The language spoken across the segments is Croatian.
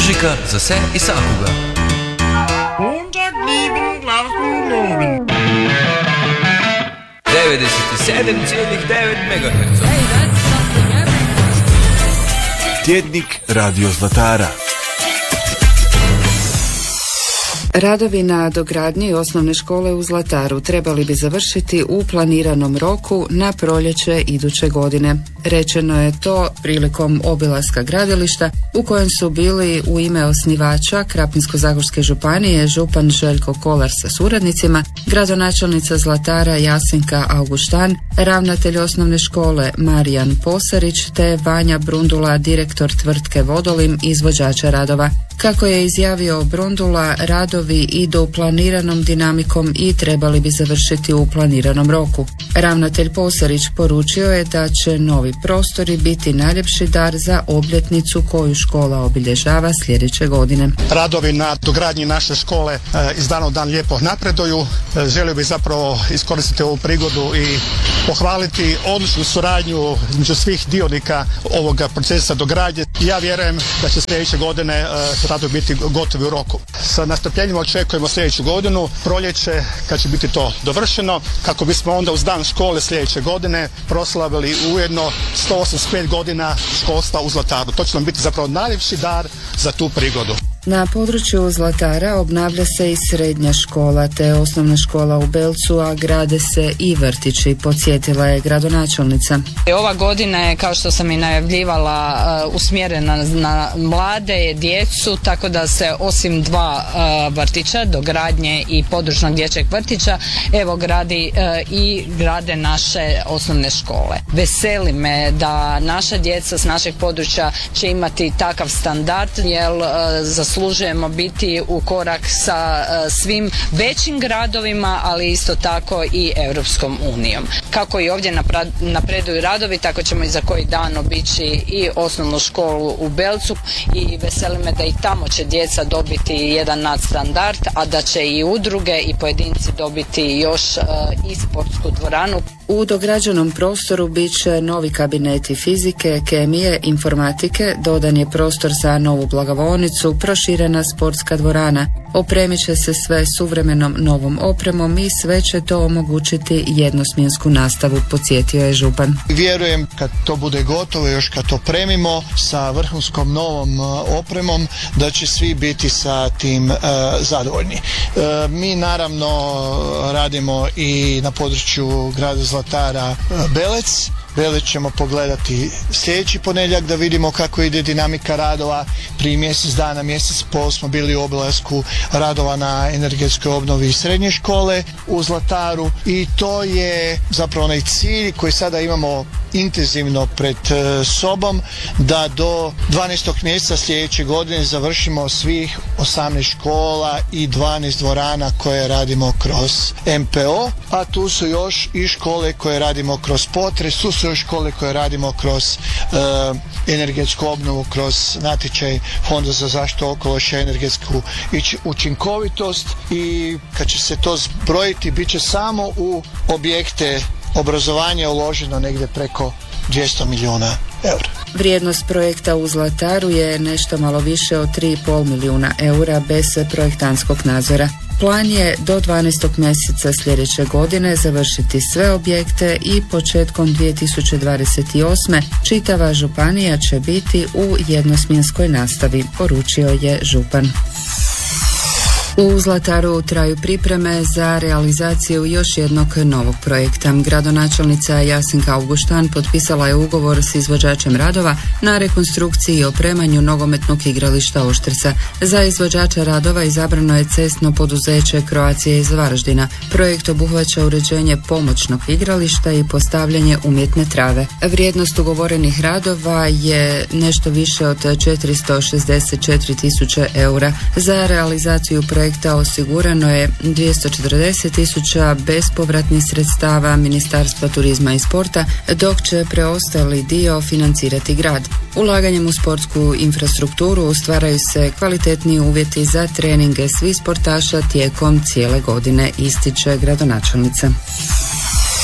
Muzika za vse i svakoga. 97,9 MHz. Tjednik Radio Zlatara. Radovi na dogradnji osnovne škole u Zlataru trebali bi završiti u planiranom roku na proljeće iduće godine. Rečeno je to prilikom obilaska gradilišta u kojem su bili u ime osnivača Krapinsko-zagorske županije župan Željko Kolar sa suradnicima, gradonačelnica Zlatara Jasenka Augustan, ravnatelj osnovne škole Marijan Posarić te Vanja Brundula, direktor tvrtke Vodolim, izvođača radova. Kako je izjavio Brundula, radovi idu planiranom dinamikom i trebali bi završiti u planiranom roku. Ravnatelj Posarić poručio je da će novi prostori biti najljepši dar za obljetnicu koju škola obilježava sljedeće godine. Radovi na dogradnji naše škole iz dana u dan lijepo napreduju. Želio bih zapravo iskoristiti ovu prigodu i pohvaliti odličnu suradnju između svih dionika ovoga procesa dogradnje. Ja vjerujem da će sljedeće godine radovi biti gotovi u roku. Sa nastrpljenjem očekujemo sljedeću godinu, proljeće, kad će biti to dovršeno, kako bismo onda uz dan škole sljedeće godine proslavili ujedno 185 godina školstva u Zlataru. To će nam biti zapravo najljepši dar za tu prigodu. Na području Zlatara obnavlja se i srednja škola te osnovna škola u Belcu, a grade se i vrtići, podsjetila je gradonačelnica. Ova godina je, kao što sam i najavljivala, usmjerena na mlade, djecu, tako da se osim dva vrtića, dogradnje i područnog dječjeg vrtića, evo grade naše osnovne škole. Veseli me da naša djeca s našeg područja će imati takav standard, jer zaslužujemo biti u korak sa svim većim gradovima, ali isto tako i Europskom unijom. Kako i ovdje napreduju radovi, tako ćemo i za koji dan obići i osnovnu školu u Belcu i veseli me da i tamo će djeca dobiti jedan nadstandard, a da će i udruge i pojedinci dobiti još i sportsku dvoranu. U dograđenom prostoru bit će novi kabineti fizike, kemije, informatike, dodan je prostor za novu blagovaonicu, proširena sportska dvorana. Opremit će se sve suvremenom novom opremom i sve će to omogućiti jednosmjensku nastavu, podsjetio je župan. Vjerujem kad to bude gotovo, još kad to opremimo sa vrhunskom novom opremom, da će svi biti sa tim zadovoljni. Mi naravno radimo i na području grada Zlatara Belec. Belec ćemo pogledati sljedeći ponedjeljak da vidimo kako ide dinamika radova. Prije mjesec dana, mjesec i pol smo bili u obilasku radova na energetskoj obnovi srednje škole u Zlataru i to je zapravo onaj cilj koji sada imamo intenzivno pred sobom, da do 12. mjeseca sljedeće godine završimo svih 18 škola i 12 dvorana koje radimo kroz MPO, a tu su još i škole koje radimo kroz potres, tu su još škole koje radimo kroz energetsku obnovu, kroz natječaj Fonda za zaštitu okoliša i energetsku učinkovitost, i kad će se to zbrojiti bit će samo u objekte obrazovanja uloženo negdje preko 200 milijuna eura. Vrijednost projekta u Zlataru je nešto malo više od 3,5 milijuna eura bez projektantskog nadzora. Plan je do 12. mjeseca sljedeće godine završiti sve objekte i početkom 2028. čitava županija će biti u jednosmjenskoj nastavi, poručio je župan. U Zlataru traju pripreme za realizaciju još jednog novog projekta. Gradonačelnica Jasenka Augustan potpisala je ugovor s izvođačem radova na rekonstrukciji i opremanju nogometnog igrališta Oštrica. Za izvođača radova izabrano je cestno poduzeće Croatia iz Varaždina. Projekt obuhvaća uređenje pomoćnog igrališta i postavljanje umjetne trave. Vrijednost ugovorenih radova je nešto više od 464.000 eura. Za realizaciju projekta osigurano je 240.000 bespovratnih sredstava Ministarstva turizma i sporta, dok će preostali dio financirati grad. Ulaganjem u sportsku infrastrukturu stvaraju se kvalitetniji uvjeti za treninge svih sportaša tijekom cijele godine, ističe gradonačelnica.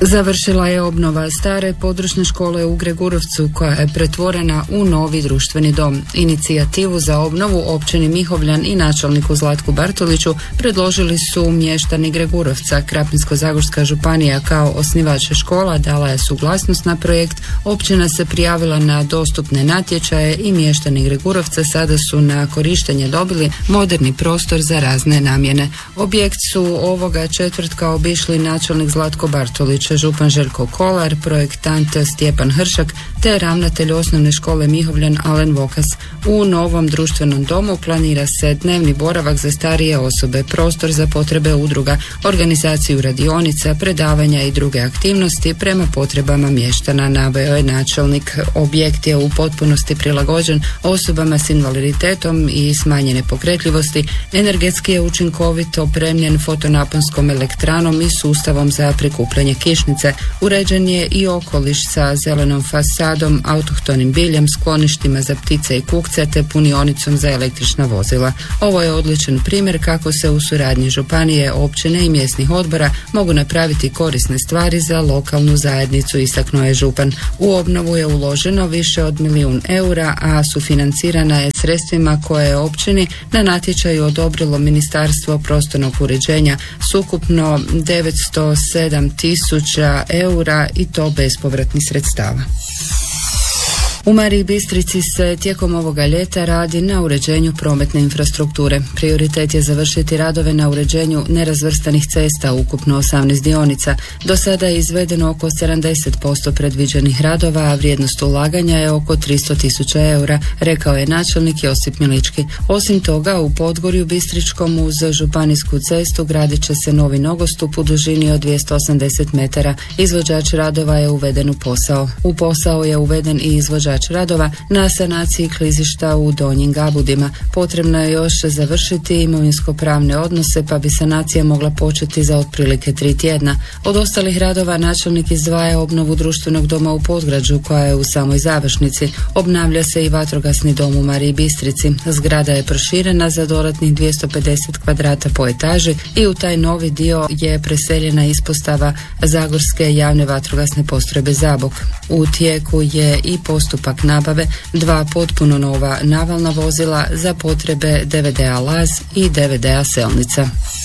Završila je obnova stare područne škole u Gregurovcu koja je pretvorena u novi društveni dom. Inicijativu za obnovu općini Mihovljan i načelniku Zlatku Bartoliću predložili su mještani Gregurovca. Krapinsko-zagorska županija kao osnivač škola dala je suglasnost na projekt, općina se prijavila na dostupne natječaje i mještani Gregurovca sada su na korištenje dobili moderni prostor za razne namjene. Objekt su ovoga četvrtka obišli načelnik Zlatko Bartolić, župan Željko Kolar, projektant Stjepan Hršak te ravnatelj osnovne škole Mihovljan Alen Vokas. U novom društvenom domu planira se dnevni boravak za starije osobe, prostor za potrebe udruga, organizaciju radionica, predavanja i druge aktivnosti prema potrebama mještana, naveo je načelnik. Objekt je u potpunosti prilagođen osobama s invaliditetom i smanjene pokretljivosti, energetski je učinkovit, opremljen fotonaponskom elektranom i sustavom za prikupljanje kišnice. Uređen je i okoliš sa zelenom fasadom, autohtonim biljem, skloništima za ptice i kukce te punionicom za električna vozila. Ovo je odličan primjer kako se u suradnji županije, općine i mjesnih odbora mogu napraviti korisne stvari za lokalnu zajednicu, istaknuo je župan. U obnovu je uloženo više od 1 milijun eura, a sufinancirana je sredstvima koje je općini na natječaju odobrilo Ministarstvo prostornog uređenja s ukupno 907.000 eura i to bespovratnih sredstava. U Mariji Bistrici se tijekom ovoga ljeta radi na uređenju prometne infrastrukture. Prioritet je završiti radove na uređenju nerazvrstanih cesta, ukupno 18 dionica. Do sada je izvedeno oko 70% predviđenih radova, a vrijednost ulaganja je oko 300.000 eura, rekao je načelnik Josip Milički. Osim toga, u Podgorju Bistričkom uz županijsku cestu gradit će se novi nogostup u dužini od 280 metara. Izvođač radova je uveden u posao. U posao je uveden i izvođač radova na sanaciji klizišta u Donjim Gabudima. Potrebno je još završiti imovinsko-pravne odnose pa bi sanacija mogla početi za otprilike 3 tjedna. Od ostalih radova načelnik izdvaja obnovu društvenog doma u Podgrađu koja je u samoj završnici. Obnavlja se i vatrogasni dom u Mariji Bistrici. Zgrada je proširena za dodatnih 250 kvadrata po etaži i u taj novi dio je preseljena ispostava Zagorske javne vatrogasne postrojbe Zabok. U tijeku je i postupak nabave 2 potpuno nova navalna vozila za potrebe DVD-a Laz i DVD-a Selnica.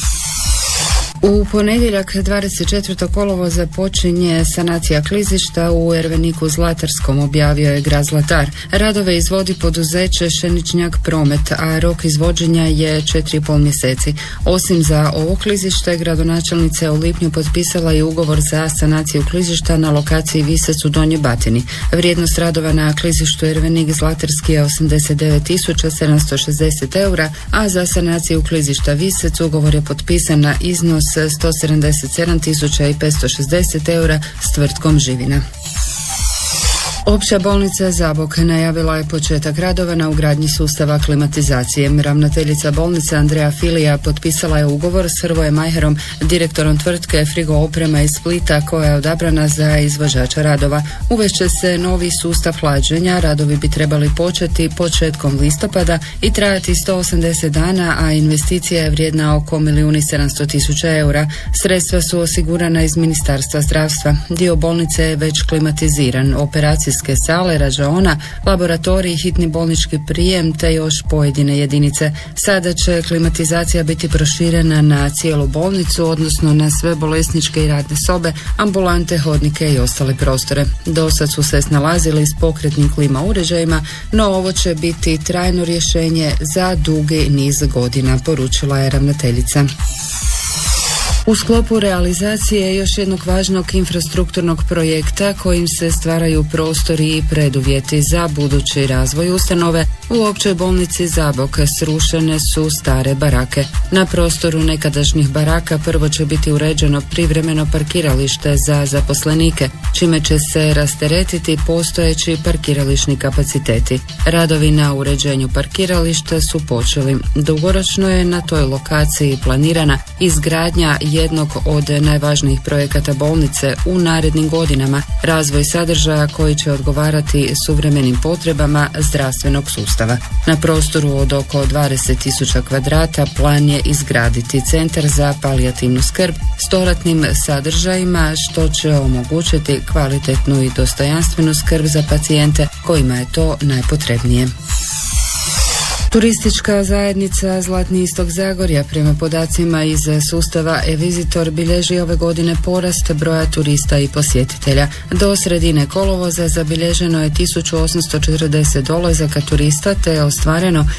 U ponedjeljak 24. kolovoza počinje sanacija klizišta u Erveniku Zlatarskom, objavio je grad Zlatar. Radove izvodi poduzeće Šeničnjak Promet, a rok izvođenja je 4,5 mjeseci. Osim za ovo klizište, gradonačelnica je u lipnju potpisala i ugovor za sanaciju klizišta na lokaciji Visec u Donjoj Batini. Vrijednost radova na klizištu Ervenik Zlatarski je 89.760 eura, a za sanaciju klizišta Visec ugovor je potpisan na iznos 177.560 eura s tvrtkom Živina. Opća bolnica Zabok najavila je početak radova na ugradnji sustava klimatizacije. Ravnateljica bolnice Andreja Filija potpisala je ugovor s Hrvojem Majherom, direktorom tvrtke Frigo Oprema iz Splita, koja je odabrana za izvođača radova. Uvešće se novi sustav hlađenja, radovi bi trebali početi početkom listopada i trajati 180 dana, a investicija je vrijedna oko 1.700.000 eura. Sredstva su osigurana iz Ministarstva zdravstva. Dio bolnice je već klimatiziran, operacijske sale, rađaona, laboratorij, hitni bolnički prijem te još pojedine jedinice. Sada će klimatizacija biti proširena na cijelu bolnicu, odnosno na sve bolesničke i radne sobe, ambulante, hodnike i ostale prostore. Do sad su se snalazili s pokretnim klima uređajima, no ovo će biti trajno rješenje za dugi niz godina, poručila je ravnateljica. U sklopu realizacije još jednog važnog infrastrukturnog projekta kojim se stvaraju prostori i preduvjeti za budući razvoj ustanove, u općoj bolnici Zabok srušene su stare barake. Na prostoru nekadašnjih baraka prvo će biti uređeno privremeno parkiralište za zaposlenike, čime će se rasteretiti postojeći parkirališni kapaciteti. Radovi na uređenju parkirališta su počeli. Dugoročno je na toj lokaciji planirana izgradnja jednog od najvažnijih projekata bolnice u narednim godinama, razvoj sadržaja koji će odgovarati suvremenim potrebama zdravstvenog sustava. Na prostoru od oko 20.000 kvadrata plan je izgraditi centar za palijativnu skrb s dodatnim sadržajima što će omogućiti kvalitetnu i dostojanstvenu skrb za pacijente kojima je to najpotrebnije. Turistička zajednica Zlatni istok Zagorja prema podacima iz sustava e-Visitor bilježi ove godine porast broja turista i posjetitelja. Do sredine kolovoza zabilježeno je 1840 dolazaka turista te je ostvareno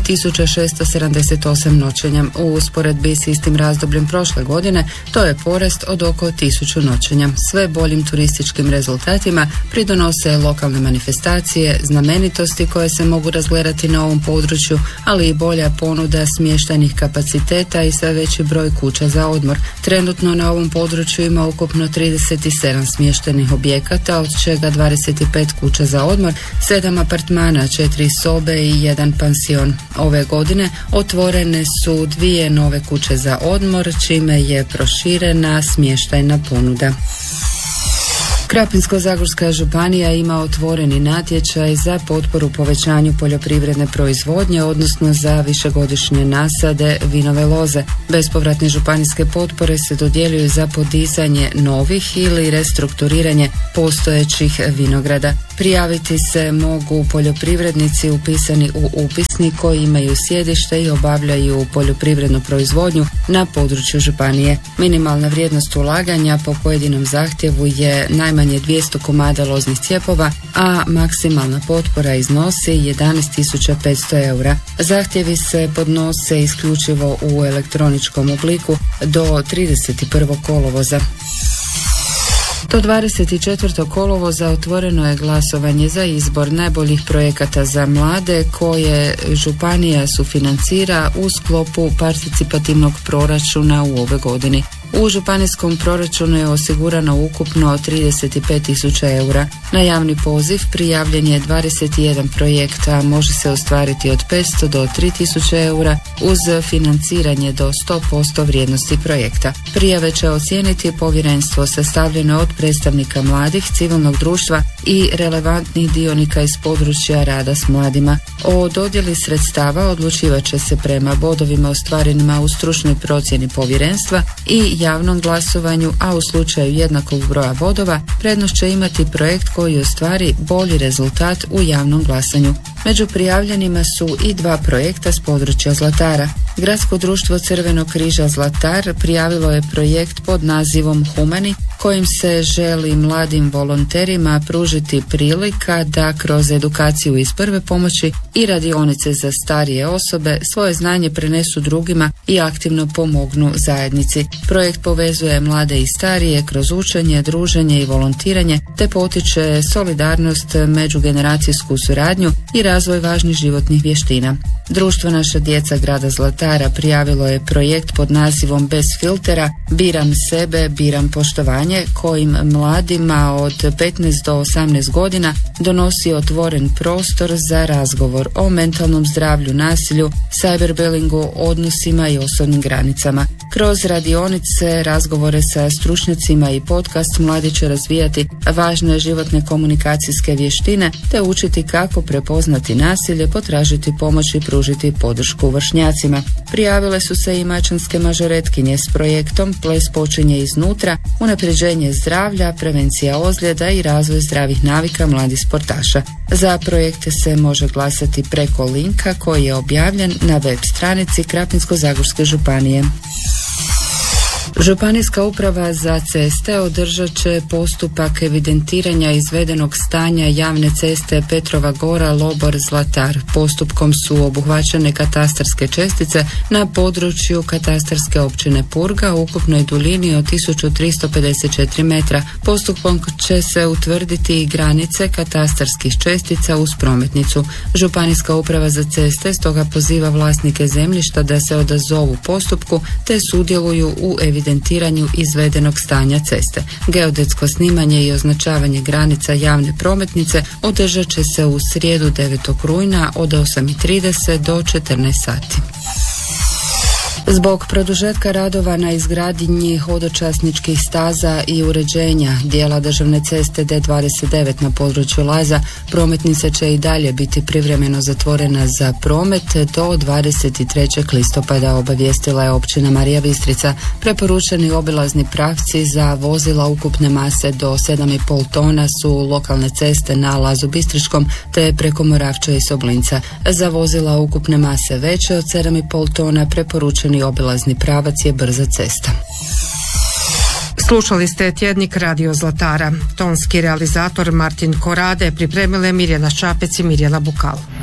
5678 noćenja. U usporedbi s istim razdobljem prošle godine to je porast od oko 1000 noćenja. Sve boljim turističkim rezultatima pridonose lokalne manifestacije, znamenitosti koje se mogu razgledati na ovom području, ali i bolja ponuda smještajnih kapaciteta i sve veći broj kuća za odmor. Trenutno na ovom području ima ukupno 37 smještajnih objekata, od čega 25 kuća za odmor, 7 apartmana, 4 sobe i 1 pansion. Ove godine otvorene su 2 nove kuće za odmor, čime je proširena smještajna ponuda. Krapinsko-zagorska županija ima otvoreni natječaj za potporu povećanju poljoprivredne proizvodnje, odnosno za višegodišnje nasade vinove loze. Bespovratne županijske potpore se dodjeljuju za podizanje novih ili restrukturiranje postojećih vinograda. Prijaviti se mogu poljoprivrednici upisani u upisnik koji imaju sjedište i obavljaju poljoprivrednu proizvodnju na području županije. Minimalna vrijednost ulaganja po pojedinom zahtjevu je najmanje 200 komada loznih cijepova, a maksimalna potpora iznosi 11.500 eura. Zahtjevi se podnose isključivo u elektroničkom obliku do 31. kolovoza. Do 24. kolovoza otvoreno je glasovanje za izbor najboljih projekata za mlade koje županija sufinancira u sklopu participativnog proračuna u ove godini. U županijskom proračunu je osigurano ukupno 35.000 eura. Na javni poziv prijavljen je 21 projekt, a može se ostvariti od 500 do 3.000 eura uz financiranje do 100% vrijednosti projekta. Prijave će ocijeniti povjerenstvo sastavljeno od predstavnika mladih, civilnog društva i relevantnih dionika iz područja rada s mladima. O dodjeli sredstava odlučivat će se prema bodovima ostvarenima u stručnoj procjeni povjerenstva i javnom glasovanju, a u slučaju jednakog broja bodova prednost će imati projekt koji ostvari bolji rezultat u javnom glasanju. Među prijavljenima su i 2 projekta s područja Zlatara. Gradsko društvo Crvenog križa Zlatar prijavilo je projekt pod nazivom Humani, kojim se želi mladim volonterima pružiti prilika da kroz edukaciju iz prve pomoći i radionice za starije osobe svoje znanje prenesu drugima i aktivno pomognu zajednici. Projekt povezuje mlade i starije kroz učenje, druženje i volontiranje te potiče solidarnost, međugeneracijsku suradnju i razvoj važnih životnih vještina. Društvo Naša djeca grada Zlatara prijavilo je projekt pod nazivom Bez filtera, biram sebe, biram poštovanje, kojim mladima od 15 do 18 godina donosi otvoren prostor za razgovor o mentalnom zdravlju, nasilju, cyberbullyingu, odnosima i osobnim granicama. Kroz radionice, razgovore sa stručnjacima i podcast mladi će razvijati važne životne komunikacijske vještine te učiti kako prepoznati nasilje, potražiti pomoć i pružiti podršku vršnjacima. Prijavile su se i mačanske mažoretkinje s projektom Ples počinje iznutra, unapređenje zdravlja, prevencija ozljeda i razvoj zdravih navika mladih sportaša. Za projekte se može glasati preko linka koji je objavljen na web stranici Krapinsko-zagorske županije. Županijska uprava za ceste održat će postupak evidentiranja izvedenog stanja javne ceste Petrova Gora, Lobor, Zlatar. Postupkom su obuhvaćene katastarske čestice na području katastarske općine Purga u ukupnoj duljini od 1354 metra. Postupkom će se utvrditi i granice katastarskih čestica uz prometnicu. Županijska uprava za ceste stoga poziva vlasnike zemljišta da se odazovu postupku te sudjeluju u evidentiranju izvedenog stanja ceste. Geodetsko snimanje i označavanje granica javne prometnice održat će se u srijedu 9. rujna od 8:30 do 14 sati. Zbog produžetka radova na izgradnji hodočasničkih staza i uređenja dijela državne ceste D29 na području Laza, prometnica će i dalje biti privremeno zatvorena za promet do 23. listopada, obavijestila je općina Marija Bistrica. Preporučeni obilazni pravci za vozila ukupne mase do 7,5 tona su lokalne ceste na Lazu Bistriškom te preko Moravča i Soblinca. Za vozila ukupne mase veće od 7,5 tona preporučeni obilazni pravac je brza cesta. Slušali ste tjednik Radio Zlatara. Tonski realizator Martin Korade, pripremile Mirjana Šapec i Mirjana Bukal.